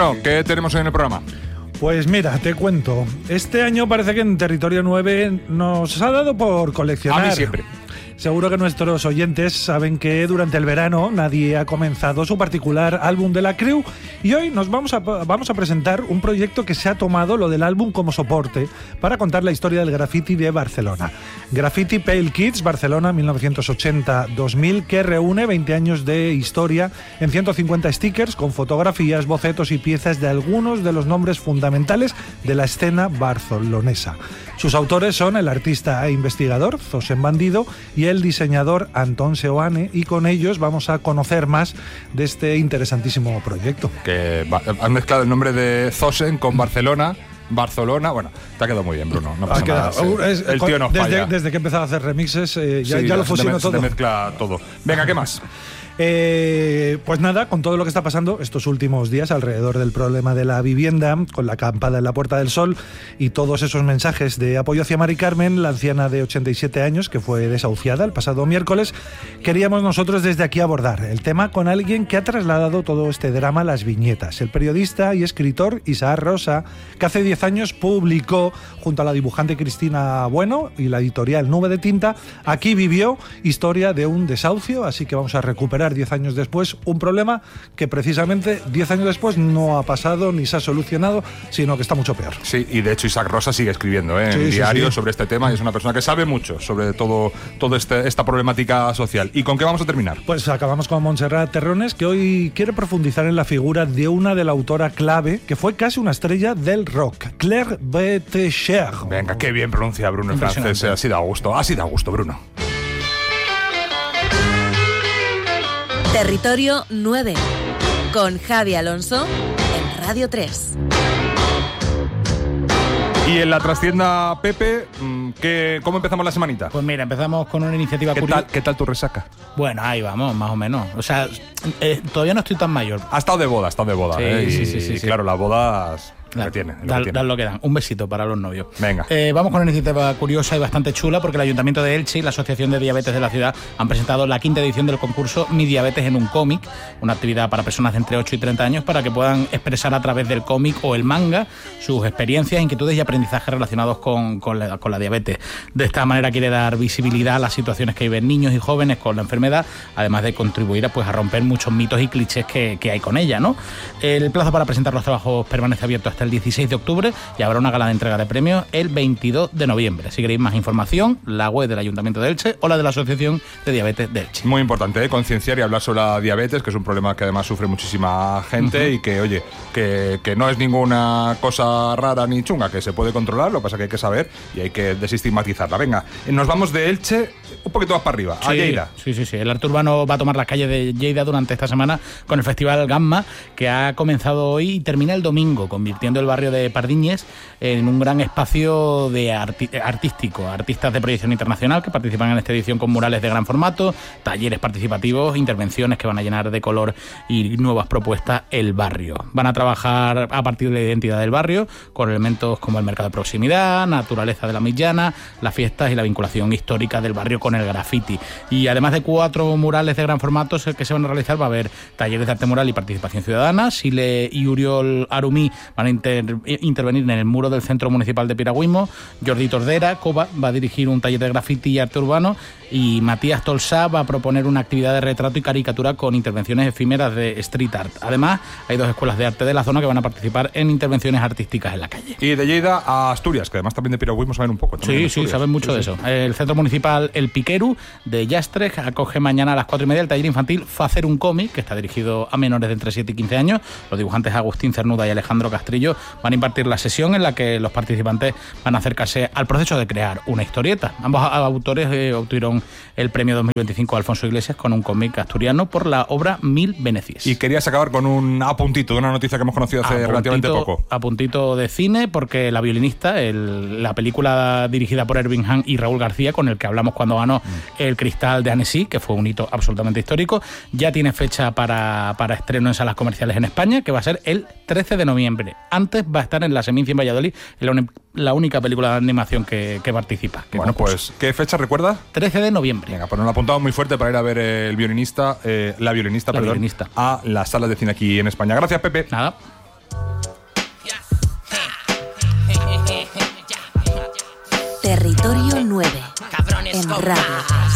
Bruno, ¿qué tenemos hoy en el programa? Pues mira, te cuento. Este año parece que en Territorio 9 nos ha dado por coleccionar. A mí siempre. Seguro que nuestros oyentes saben que durante el verano nadie ha comenzado su particular álbum de la Creu y hoy nos vamos a presentar un proyecto que se ha tomado lo del álbum como soporte para contar la historia del graffiti de Barcelona. Graffiti Pale Kids Barcelona 1980-2000, que reúne 20 años de historia en 150 stickers con fotografías, bocetos y piezas de algunos de los nombres fundamentales de la escena barcelonesa. Sus autores son el artista e investigador Zosen Bandido y el diseñador Antón Seoane, y con ellos vamos a conocer más de este interesantísimo proyecto. Que han mezclado el nombre de Zosen con Barcelona. Bueno, te ha quedado muy bien, Bruno. No pasa nada. El tío nos falla. Desde que he empezado a hacer remixes, ya lo fusiono todo. Se mezcla todo. Venga, ¿qué más? Pues nada, con todo lo que está pasando estos últimos días alrededor del problema de la vivienda, con la acampada en la Puerta del Sol y todos esos mensajes de apoyo hacia Mari Carmen, la anciana de 87 años que fue desahuciada el pasado miércoles, queríamos nosotros desde aquí abordar el tema con alguien que ha trasladado todo este drama a las viñetas, el periodista y escritor Isaac Rosa, que hace 10 años publicó junto a la dibujante Cristina Bueno y la editorial Nube de Tinta Aquí vivió, historia de un desahucio, así que vamos a recuperar 10 años después un problema que precisamente 10 años después no ha pasado ni se ha solucionado, sino que está mucho peor. Sí, y de hecho Isaac Rosa sigue escribiendo en diario sobre este tema y es una persona que sabe mucho sobre toda esta problemática social. ¿Y con qué vamos a terminar? Pues acabamos con Montserrat Terrones, que hoy quiere profundizar en la figura de una de la autora clave que fue casi una estrella del rock, Claire Bétecher. Venga, qué bien pronuncia Bruno en francés, así da gusto, Bruno. Territorio 9, con Javi Alonso en Radio 3. Y en la trastienda, Pepe, ¿cómo empezamos la semanita? Pues mira, empezamos con una iniciativa curiosa. ¿Qué tal tu resaca? Bueno, ahí vamos, más o menos. O sea, todavía no estoy tan mayor. Ha estado de boda. Sí. Claro, las bodas... Dan lo que dan. Un besito para los novios. Venga. Vamos con una iniciativa curiosa y bastante chula, porque el Ayuntamiento de Elche y la Asociación de Diabetes de la ciudad han presentado la 5ª edición del concurso Mi Diabetes en un cómic, una actividad para personas de entre 8 y 30 años para que puedan expresar a través del cómic o el manga sus experiencias, inquietudes y aprendizajes relacionados con la diabetes. De esta manera quiere dar visibilidad a las situaciones que viven niños y jóvenes con la enfermedad, además de contribuir a romper muchos mitos y clichés que hay con ella, ¿no? El plazo para presentar los trabajos permanece abierto hasta el 16 de octubre y habrá una gala de entrega de premios el 22 de noviembre. Si queréis más información, la web del Ayuntamiento de Elche o la de la Asociación de Diabetes de Elche. Muy importante, concienciar y hablar sobre la diabetes, que es un problema que además sufre muchísima gente y que, oye, que no es ninguna cosa rara ni chunga, que se puede controlar, lo que pasa que hay que saber y hay que desestigmatizarla. Venga, nos vamos de Elche un poquito más para arriba, a Lleida. Sí. El arte urbano va a tomar las calles de Lleida durante esta semana con el Festival Gamma, que ha comenzado hoy y termina el domingo, convirtiendo el barrio de Pardiñes en un gran espacio de artístico. Artistas de proyección internacional que participan en esta edición con murales de gran formato, talleres participativos, intervenciones que van a llenar de color y nuevas propuestas el barrio. Van a trabajar a partir de la identidad del barrio con elementos como el mercado de proximidad, naturaleza de la Millana, las fiestas y la vinculación histórica del barrio con el graffiti. Y además de 4 murales de gran formato que se van a realizar, va a haber talleres de arte mural y participación ciudadana. Sile y Uriol Arumí van a intervenir en el muro del Centro Municipal de Piragüismo. Jordi Tordera Cova va a dirigir un taller de graffiti y arte urbano, y Matías Tolsá va a proponer una actividad de retrato y caricatura con intervenciones efímeras de street art. Además, hay 2 escuelas de arte de la zona que van a participar en intervenciones artísticas en la calle. Y de Lleida a Asturias, que además también de Piragüismo saben un poco. Sí, saben mucho de eso. El Centro Municipal El Piqueru de Yastres acoge mañana a las 4:30 el taller infantil Facer un cómic, que está dirigido a menores de entre 7 y 15 años. Los dibujantes Agustín Cernuda y Alejandro Castrillo van a impartir la sesión en la que los participantes van a acercarse al proceso de crear una historieta. Ambos autores obtuvieron el premio 2025 Alfonso Iglesias con un cómic asturiano por la obra 1000 Venecies. Y querías acabar con un apuntito de una noticia que hemos conocido hace relativamente poco. Apuntito de cine, porque La violinista, la película dirigida por Erving Hahn y Raúl García, con el que hablamos cuando ganó el Cristal de Annecy, que fue un hito absolutamente histórico, ya tiene fecha para estreno en salas comerciales en España, que va a ser el 13 de noviembre. Antes va a estar en la Seminci en Valladolid, la única película de animación que participa. Bueno, pues, ¿qué fecha recuerda? 13 de noviembre. Venga, pues nos lo apuntamos muy fuerte para ir a ver La violinista, a las salas de cine aquí en España. Gracias, Pepe. Nada. Territorio 9 en Radio 3.